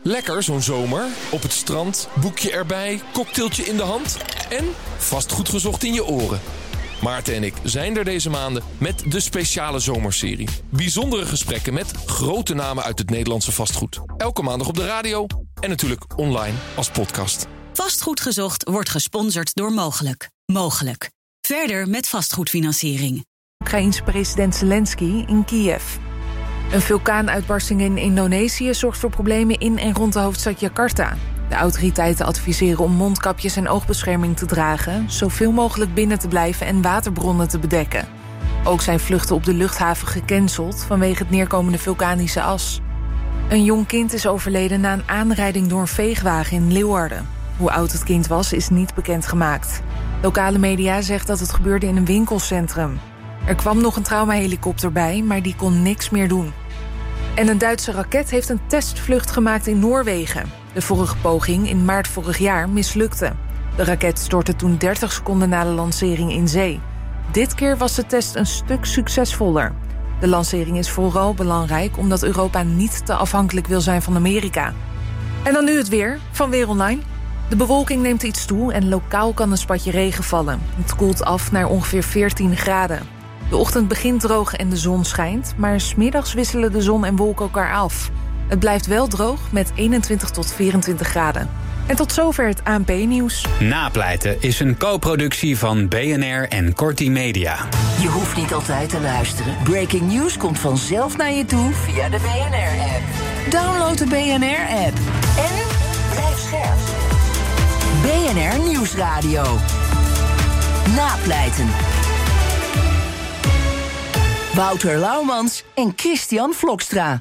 Lekker zo'n zomer. Op het strand, boekje erbij, cocktailtje in de hand en vastgoed gezocht in je oren. Maarten en ik zijn er deze maanden met de speciale zomerserie. Bijzondere gesprekken met grote namen uit het Nederlandse vastgoed. Elke maandag op de radio en natuurlijk online als podcast. Vastgoed gezocht wordt gesponsord door Mogelijk. Mogelijk. Verder met vastgoedfinanciering. Oekraïense president Zelensky in Kiev. Een vulkaanuitbarsting in Indonesië zorgt voor problemen in en rond de hoofdstad Jakarta. De autoriteiten adviseren om mondkapjes en oogbescherming te dragen, zoveel mogelijk binnen te blijven en waterbronnen te bedekken. Ook zijn vluchten op de luchthaven gecanceld vanwege het neerkomende vulkanische as. Een jong kind is overleden na een aanrijding door een veegwagen in Leeuwarden. Hoe oud het kind was, is niet bekendgemaakt. Lokale media zegt dat het gebeurde in een winkelcentrum. Er kwam nog een traumahelikopter bij, maar die kon niks meer doen. En een Duitse raket heeft een testvlucht gemaakt in Noorwegen. De vorige poging in maart vorig jaar mislukte. De raket stortte toen 30 seconden na de lancering in zee. Dit keer was de test een stuk succesvoller. De lancering is vooral belangrijk omdat Europa niet te afhankelijk wil zijn van Amerika. En dan nu het weer van Weer Online. De bewolking neemt iets toe en lokaal kan een spatje regen vallen. Het koelt af naar ongeveer 14 graden. De ochtend begint droog en de zon schijnt, maar 's middags wisselen de zon en wolken elkaar af. Het blijft wel droog met 21 tot 24 graden. En tot zover het ANP-nieuws. Napleiten is een co-productie van BNR en Korti Media. Je hoeft niet altijd te luisteren. Breaking news komt vanzelf naar je toe via de BNR-app. Download de BNR-app en blijf scherp. BNR Nieuwsradio. Napleiten. Wouter Laumans en Christian Vlokstra.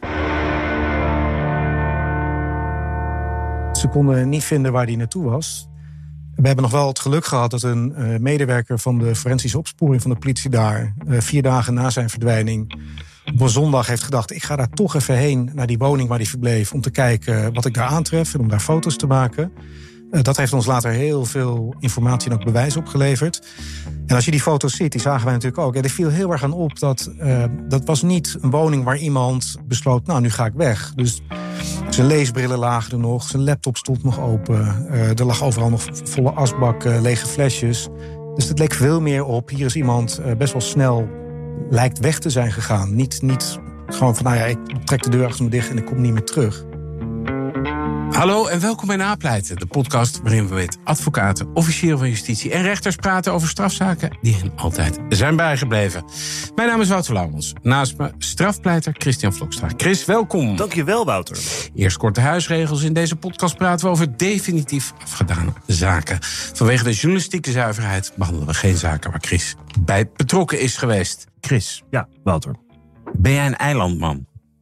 Ze konden niet vinden waar hij naartoe was. We hebben nog wel het geluk gehad dat een medewerker van de forensische opsporing van de politie daar 4 dagen na zijn verdwijning op een zondag heeft gedacht, ik ga daar toch even heen naar die woning waar hij verbleef om te kijken wat ik daar aantref en om daar foto's te maken. Dat heeft ons later heel veel informatie en ook bewijs opgeleverd. En als je die foto's ziet, die zagen wij natuurlijk ook. Er viel heel erg aan op dat was niet een woning waar iemand besloot, nou, nu ga ik weg. Dus zijn leesbrillen lagen er nog, zijn laptop stond nog open. Er lag overal nog volle asbak, lege flesjes. Dus het leek veel meer op, hier is iemand best wel snel lijkt weg te zijn gegaan. Niet gewoon van, nou ja, ik trek de deur achter me dicht en ik kom niet meer terug. Hallo en welkom bij Napleiten, de podcast waarin we met advocaten, officieren van justitie en rechters praten over strafzaken die hen altijd zijn bijgebleven. Mijn naam is Wouter Laumans. Naast me strafpleiter Christian Vlokstra. Chris, welkom. Dankjewel, Wouter. Eerst korte huisregels. In deze podcast praten we over definitief afgedane zaken. Vanwege de journalistieke zuiverheid behandelen we geen zaken waar Chris bij betrokken is geweest. Chris. Ja, Wouter. Ben jij een eilandman?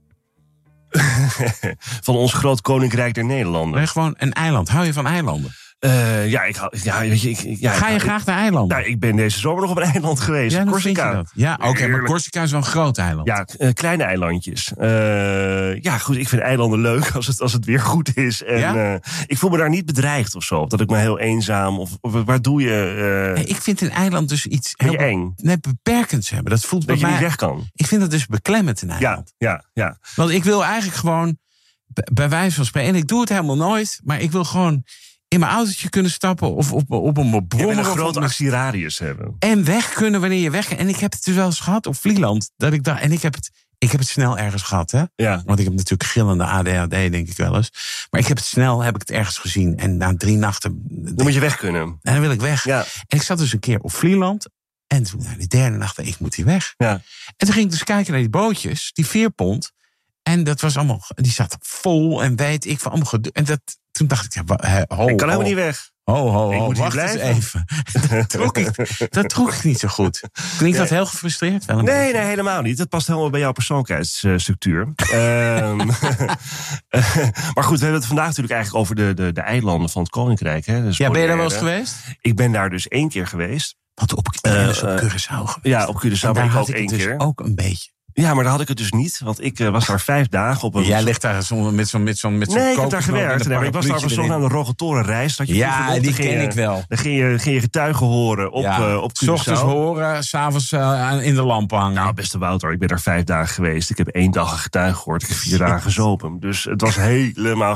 Van ons groot koninkrijk der Nederlanden. Ben je gewoon een eiland? Hou je van eilanden? Ga je graag naar eilanden? Nou, ik ben deze zomer nog op een eiland geweest. Ja, Corsica. Ja, oké, maar Corsica is wel een groot eiland. Ja, kleine eilandjes. Goed, ik vind eilanden leuk als het weer goed is. En ik voel me daar niet bedreigd of zo. Dat ik me heel eenzaam of waar doe je... Ik vind een eiland dus iets heel eng. Beperkends hebben. Dat voelt dat bij je mij, niet weg kan. Ik vind dat dus beklemmend een eiland. Ja. Want ik wil eigenlijk gewoon, bij wijze van spreken, en ik doe het helemaal nooit, maar ik wil gewoon in mijn autootje kunnen stappen of op een brommer. En een grote actieradius hebben. En weg kunnen wanneer je weg. En ik heb het dus wel eens gehad op Vlieland. Dat ik dacht, en ik heb het snel ergens gehad, hè? Ja. Want ik heb natuurlijk gillende ADHD, denk ik wel eens. Maar ik heb het ergens gezien. En na 3 nachten... Dan moet je weg kunnen. En dan wil ik weg. Ja. En ik zat dus een keer op Vlieland. En toen, die 3e nacht, ik moet hier weg. Ja. En toen ging ik dus kijken naar die bootjes, die 4-pont. En dat was allemaal, die zat vol en weet ik van allemaal gedoe. En toen dacht ik, ik kan helemaal niet weg. Wacht eens even. Dat trok ik niet zo goed. Klinkt dat heel gefrustreerd? Nee, helemaal niet. Dat past helemaal bij jouw persoonlijkheidsstructuur. Maar goed, we hebben het vandaag natuurlijk eigenlijk over de eilanden van het Koninkrijk. Hè? Dus ben je daar wel eens geweest? Ik ben daar dus 1 keer geweest. Want op Curaçao geweest. Ja, op Curaçao ben ik ook 1 keer. Dus ook een beetje. Ja, maar daar had ik het dus niet. Want ik was daar 5 dagen op een... Jij ligt daar met zo'n Nee, ik heb daar gewerkt. Nee, maar ik was daar op een zogenaamde Rogatorenreis. Ja, die ken ik wel. Dan ging je getuigen horen op Curaçao. 's ochtends horen, 's avonds in de lampen hangen. Nou, beste Wouter, ik ben daar 5 dagen geweest. Ik heb 1 dag een getuige gehoord. Ik heb 4 dagen gezopen. Dus het was helemaal